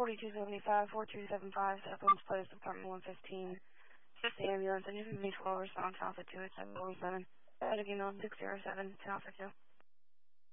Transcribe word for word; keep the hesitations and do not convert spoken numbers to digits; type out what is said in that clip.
forty-two seventy-five, four two seven five, Southlands Place, apartment one fifteen. Just the ambulance, and you can be full response Alpha two eight seven four seven. That again on six zero seven to Alpha two.